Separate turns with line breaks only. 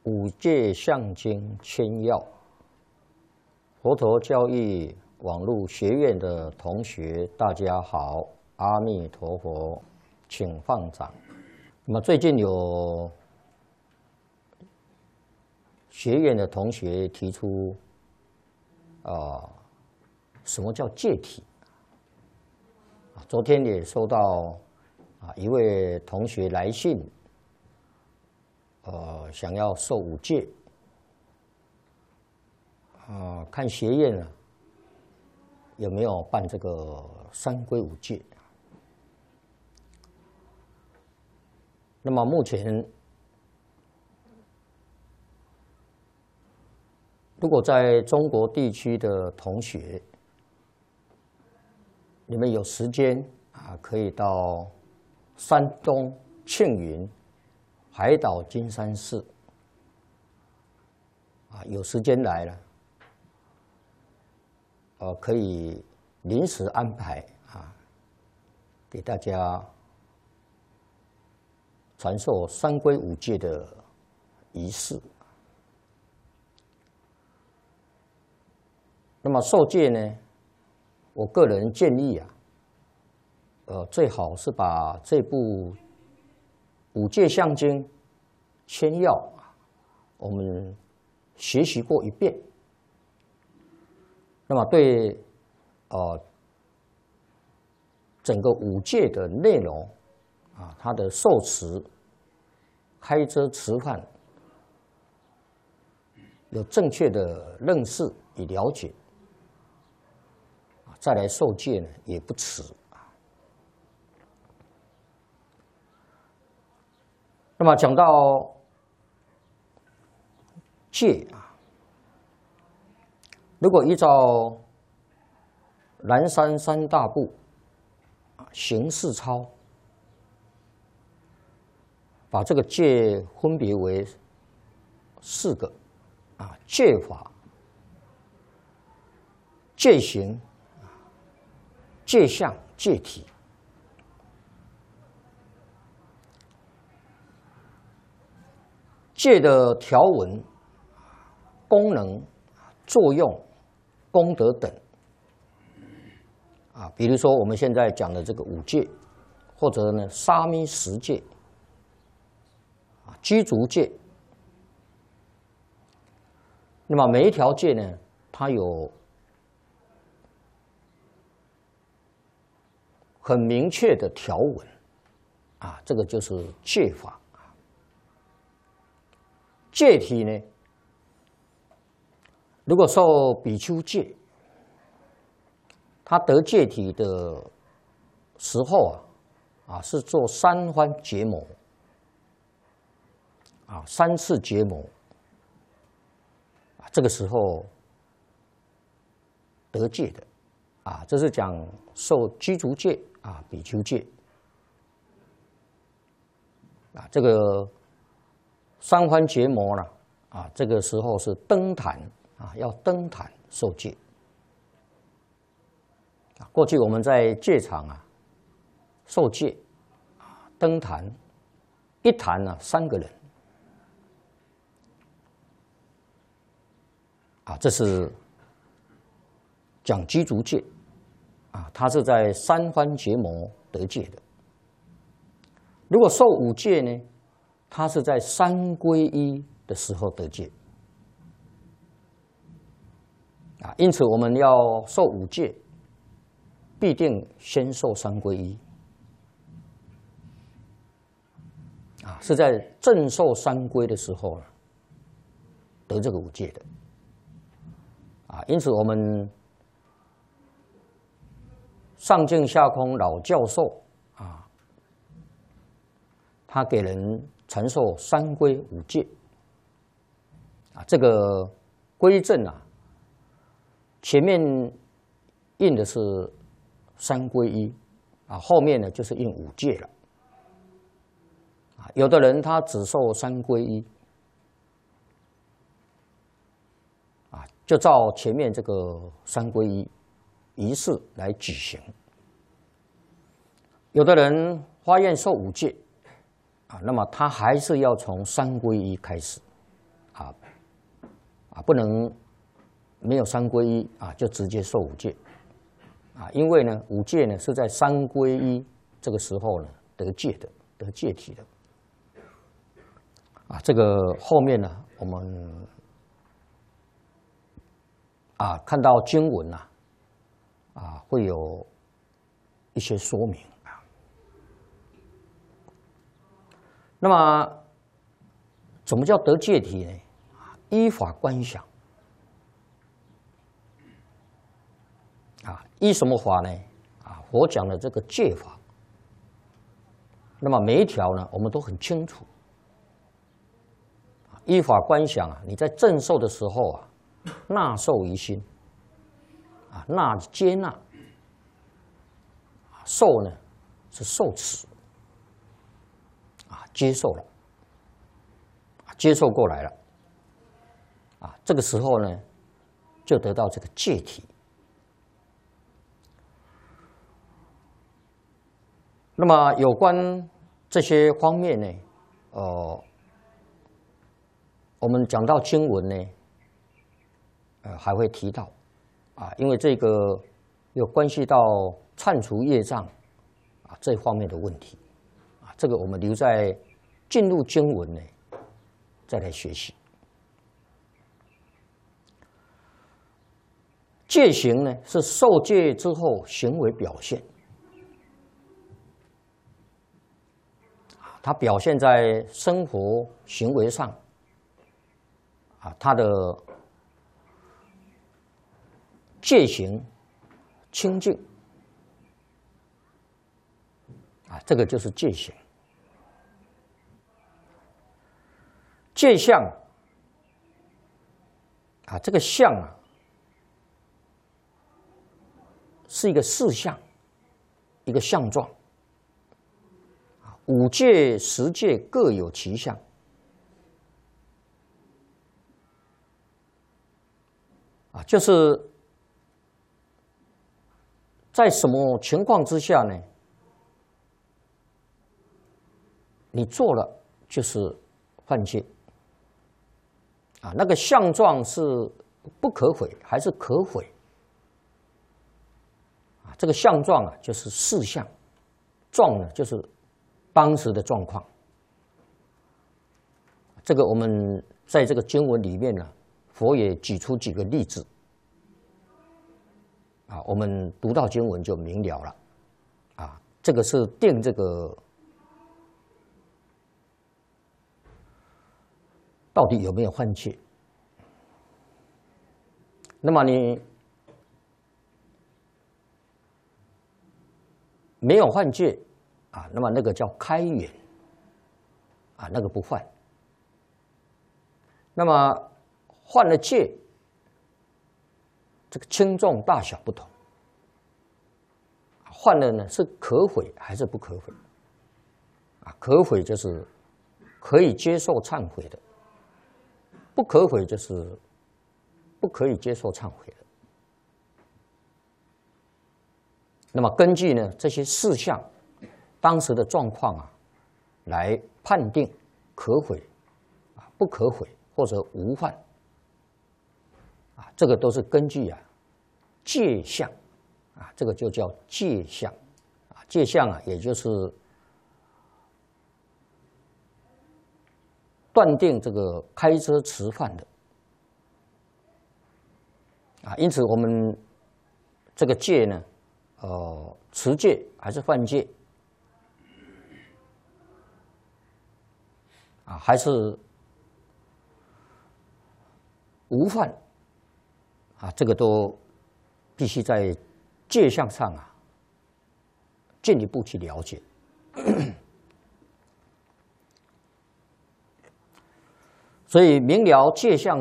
五戒相经千要，佛陀教育网络学院的同学，大家好，阿弥陀佛，请放掌。那么最近有学院的同学提出，什么叫戒体？昨天也收到一位同学来信，想要受五戒，看学院呢有没有办这个三皈五戒。那么目前，如果在中国地区的同学，你们有时间可以到山东庆云海岛金山寺有时间来了，可以临时安排给大家传授三皈五戒的仪式。那么受戒呢，我个人建议最好是把这部《五戒相经千要》我们学习过一遍。那么对整个五戒的内容它的受持、开遮持犯有正确的认识与了解，再来受戒呢也不迟。那么讲到戒如果依照南山三大部行事操，把这个戒分别为4个戒法、戒行、戒相、戒体。戒的条文、功能、作用、功德等比如说我们现在讲的这个五戒，或者呢沙弥十戒、居足戒。那么每一条戒呢，它有很明确的条文这个就是戒法。戒体呢，如果受比丘戒，他得戒体的时候是做3番结魔3次结魔这个时候得戒的这是讲受居足戒比丘戒这个3番结魔了这个时候是登坛要登坛受戒。过去我们在戒场受戒登坛，一坛3个人这是讲居足戒他是在3番结魔得戒的。如果受五戒呢，他是在三皈依的时候得戒因此我们要受五戒，必定先受三皈依是在正受三皈的时候得这个五戒的因此我们上净下空老教授他给人传授三皈五戒这个规正前面印的是三皈依后面呢就是印五戒了有的人他只受三皈依就照前面这个三皈依仪式来举行。有的人发愿受五戒那么他还是要从三皈依开始不能没有三皈依就直接受五戒因为呢五戒呢是在三皈依这个时候呢得戒的，得戒体的这个后面呢我们看到经文会有一些说明那么什么叫得戒体呢？依法观想依什么法呢？佛讲的这个戒法，那么每一条呢我们都很清楚。依法观想你在正受的时候纳受于心纳接纳，受呢是受持接受了接受过来了这个时候呢就得到这个戒体。那么有关这些方面呢我们讲到经文呢还会提到因为这个有关系到忏除业障这方面的问题这个我们留在进入经文呢再来学习。戒行呢是受戒之后行为表现它表现在生活行为上它的戒行清净这个就是戒行。戒相这个相是一个事相，一个相状。五戒十戒各有其相就是在什么情况之下呢你做了就是犯戒那个相状是不可毁还是可毁这个相状就是事相，状呢就是当时的状况。这个我们在这个经文里面呢佛也举出几个例子我们读到经文就明了了这个是定这个到底有没有犯戒。那么你没有犯戒那么那个叫开眼那个不犯。那么犯了戒，这个轻重大小不同。犯了呢是可悔还是不可悔可悔就是可以接受忏悔的，不可悔就是不可以接受忏悔的。那么根据呢这些事项当时的状况来判定可悔不可悔或者无犯这个都是根据戒相这个就叫戒相戒相也就是断定这个开遮持犯的因此我们这个戒呢持戒还是犯戒还是无犯这个都必须在戒相上进一步去了解。所以明了戒相